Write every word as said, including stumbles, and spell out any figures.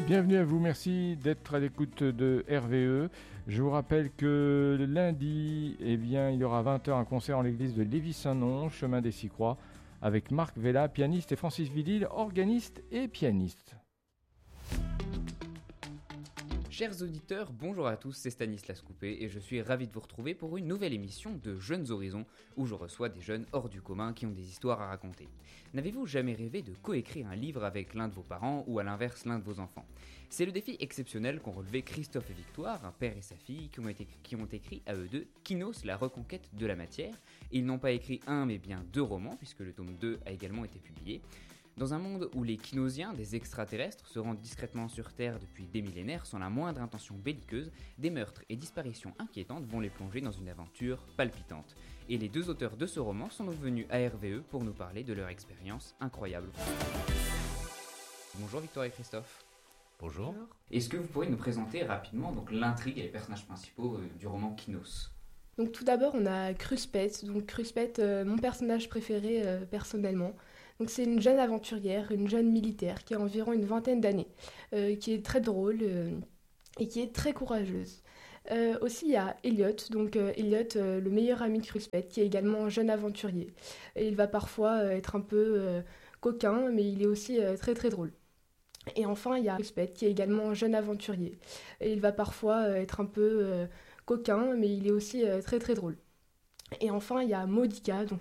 Bienvenue à vous, merci d'être à l'écoute de R V E. Je vous rappelle que le lundi, eh bien, il y aura à vingt heures un concert en l'église de Lévis-Saint-Non, chemin des Six-Croix, avec Marc Vella, pianiste, et Francis Vidil, organiste et pianiste. Chers auditeurs, bonjour à tous, c'est Stanislas Coupé et je suis ravi de vous retrouver pour une nouvelle émission de Jeunes Horizons où je reçois des jeunes hors du commun qui ont des histoires à raconter. N'avez-vous jamais rêvé de coécrire un livre avec l'un de vos parents ou à l'inverse l'un de vos enfants ? C'est le défi exceptionnel qu'ont relevé Christophe et Victoire, un père et sa fille, qui ont, été, qui ont écrit à eux deux Kinos, la reconquête de la matière. Ils n'ont pas écrit un mais bien deux romans puisque le tome deux a également été publié. Dans un monde où les Kinosiens, des extraterrestres, se rendent discrètement sur Terre depuis des millénaires sans la moindre intention belliqueuse, des meurtres et disparitions inquiétantes vont les plonger dans une aventure palpitante. Et les deux auteurs de ce roman sont donc venus à R V E pour nous parler de leur expérience incroyable. Bonjour Victoire et Christophe. Bonjour. Est-ce que vous pourriez nous présenter rapidement donc, l'intrigue et les personnages principaux euh, du roman Kinos ? Donc tout d'abord on a Kruspet, donc Kruspet, euh, mon personnage préféré euh, personnellement. Donc c'est une jeune aventurière, une jeune militaire qui a environ une vingtaine d'années, euh, qui est très drôle euh, et qui est très courageuse. Euh, aussi il y a Elliot, donc euh, Elliot, euh, le meilleur ami de Kruspet, qui est également un jeune aventurier. Et il va parfois euh, être un peu euh, coquin, mais il est aussi euh, très très drôle. Et enfin il y a Kruspet, qui est également un jeune aventurier. Et il va parfois euh, être un peu euh, coquin, mais il est aussi euh, très très drôle. Et enfin, il y a Modica, donc